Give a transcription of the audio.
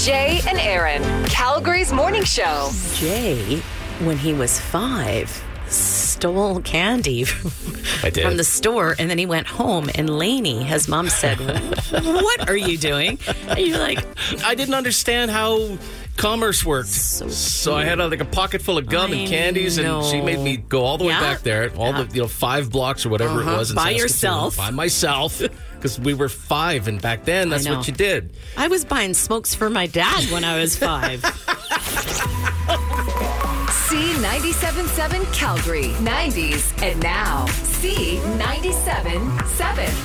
Jay and Aaron, Calgary's morning show. Jay, when he was 5, stole candy I did. from the store, and then he went home, and Lainey, his mom, said, "What are you doing?" And you're like, I didn't understand how commerce worked. So I had a pocket full of gum and candies, and she made me go all the way back there, the 5 blocks or whatever it was. In by Saskatoon, yourself. By myself. Because we were 5, and back then, that's what you did. I was buying smokes for my dad when I was 5. C97.7 Calgary, 90s, and now C97.7.